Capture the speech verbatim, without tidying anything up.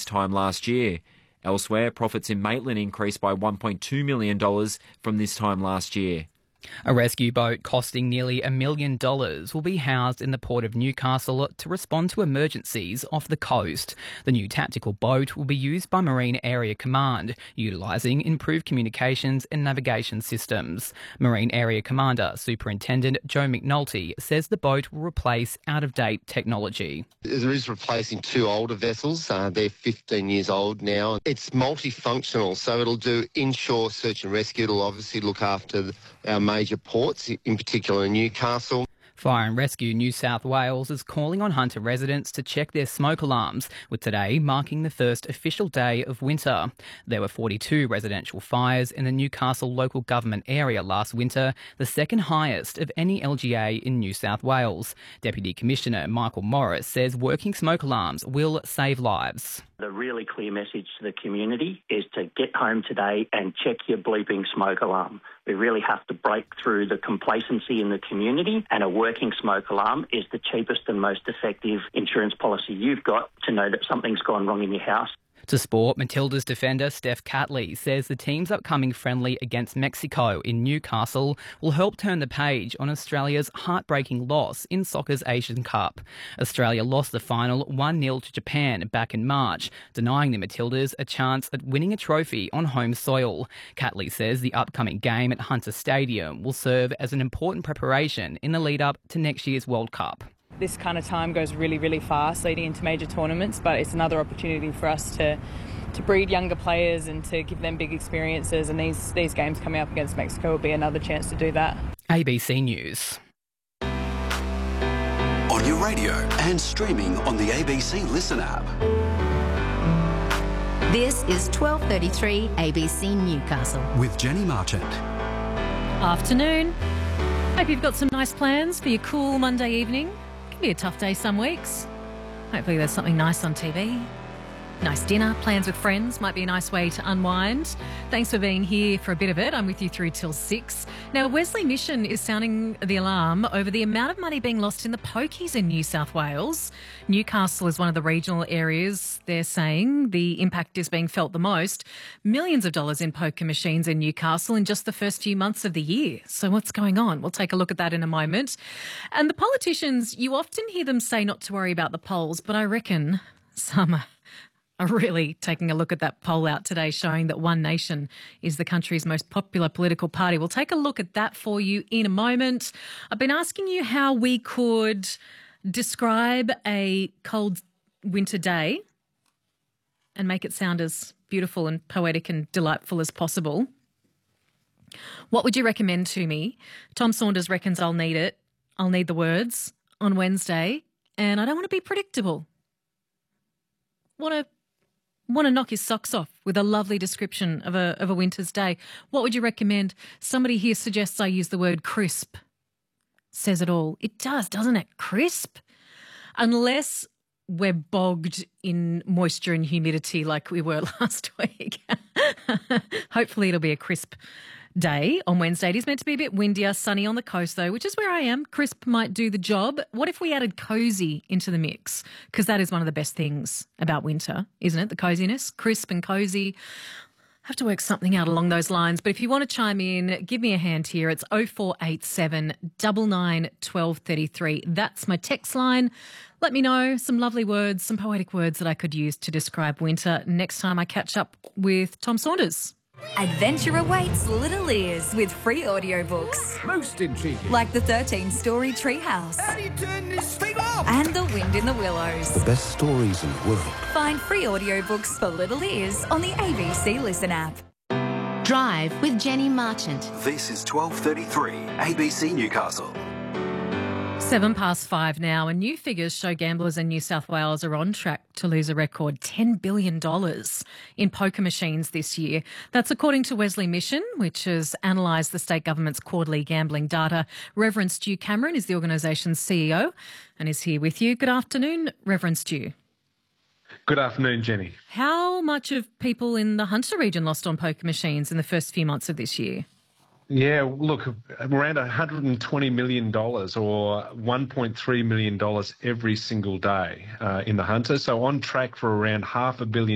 this time last year. Elsewhere, profits in Maitland increased by one point two million dollars from this time last year. A rescue boat costing nearly a million dollars will be housed in the port of Newcastle to respond to emergencies off the coast. The new tactical boat will be used by Marine Area Command, utilising improved communications and navigation systems. Marine Area Commander Superintendent Joe McNulty says the boat will replace out-of-date technology. It is replacing two older vessels. Uh, they're fifteen years old now. It's multifunctional, so it'll do inshore search and rescue. It'll obviously look after our major ports, in particular Newcastle. Fire and Rescue New South Wales is calling on Hunter residents to check their smoke alarms, with today marking the first official day of winter. There were forty-two residential fires in the Newcastle local government area last winter, the second highest of any L G A in New South Wales. Deputy Commissioner Michael Morris says working smoke alarms will save lives. The really clear message to the community is to get home today and check your bleeping smoke alarm. We really have to break through the complacency in the community, and a working smoke alarm is the cheapest and most effective insurance policy you've got to know that something's gone wrong in your house. To sport, Matilda's defender Steph Catley says the team's upcoming friendly against Mexico in Newcastle will help turn the page on Australia's heartbreaking loss in soccer's Asian Cup. Australia lost the final one nil to Japan back in March, denying the Matildas a chance at winning a trophy on home soil. Catley says the upcoming game at Hunter Stadium will serve as an important preparation in the lead-up to next year's World Cup. This kind of time goes really, really fast leading into major tournaments, but it's another opportunity for us to to breed younger players and to give them big experiences, and these, these games coming up against Mexico will be another chance to do that. A B C News. On your radio and streaming on the A B C Listen app. This is twelve thirty-three A B C Newcastle. With Jenny Marchant. Afternoon. Hope you've got some nice plans for your cool Monday evening. Can be a tough day some weeks. Hopefully there's something nice on T V. Nice dinner, plans with friends might be a nice way to unwind. Thanks for being here for a bit of it. I'm with you through till six. Now, Wesley Mission is sounding the alarm over the amount of money being lost in the pokies in New South Wales. Newcastle is one of the regional areas they're saying the impact is being felt the most. Millions of dollars in poker machines in Newcastle in just the first few months of the year. So what's going on? We'll take a look at that in a moment. And the politicians, you often hear them say not to worry about the polls, but I reckon some are are really taking a look at that poll out today showing that One Nation is the country's most popular political party. We'll take a look at that for you in a moment. I've been asking you how we could describe a cold winter day and make it sound as beautiful and poetic and delightful as possible. What would you recommend to me? Tom Saunders reckons I'll need it. I'll need the words on Wednesday, and I don't want to be predictable. Want to Want to knock his socks off with a lovely description of a of a winter's day. What would you recommend? Somebody here suggests I use the word crisp. Says it all. It does, doesn't it? Crisp. Unless we're bogged in moisture and humidity like we were last week. Hopefully it'll be a crisp day on Wednesday. It is meant to be a bit windier, sunny on the coast though, which is where I am. Crisp might do the job. What if we added cosy into the mix? Because that is one of the best things about winter, isn't it? The coziness, crisp and cosy. Have to work something out along those lines. But if you want to chime in, give me a hand here. It's oh four eight seven, nine nine, one two three three. That's my text line. Let me know some lovely words, some poetic words that I could use to describe winter next time I catch up with Tom Saunders. Adventure awaits little ears with free audiobooks. Most intriguing. Like the thirteen-story Treehouse. How do you turn this thing off? And The Wind in the Willows. The best stories in the world. Find free audiobooks for little ears on the A B C Listen app. Drive with Jenny Marchant. This is twelve thirty-three A B C Newcastle. Seven past five now, and new figures show gamblers in New South Wales are on track to lose a record ten billion dollars in poker machines this year. That's according to Wesley Mission, which has analysed the state government's quarterly gambling data. Reverend Stu Cameron is the organisation's C E O and is here with you. Good afternoon, Reverend Stu. Good afternoon, Jenny. How much of people in the Hunter region lost on poker machines in the first few months of this year? Yeah, look, around one hundred twenty million dollars or one point three million dollars every single day uh, in the Hunter. So on track for around half a billion